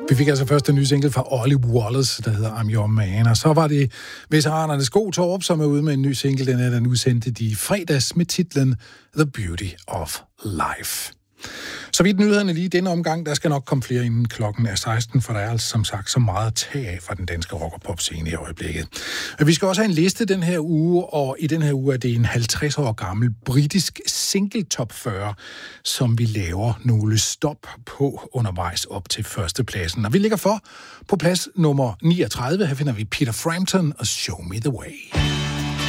Vi fik altså først en ny single fra Ollie Wallace, der hedder I'm Your Man, og så var det Veteranernes Sko Torp, som er ude med en ny single, den udsendte de i fredags med titlen The Beauty of Life. Så vidt nyhederne lige i denne omgang, der skal nok komme flere inden klokken er 16, for der er altså som sagt så meget at tage af fra den danske rock- og pop-scene i øjeblikket. Vi skal også have en liste den her uge, og i den her uge er det en 50 år gammel britisk single top 40, som vi laver nogle stop på undervejs op til førstepladsen. Og vi ligger på plads nummer 39, her finder vi Peter Frampton og Show Me The Way.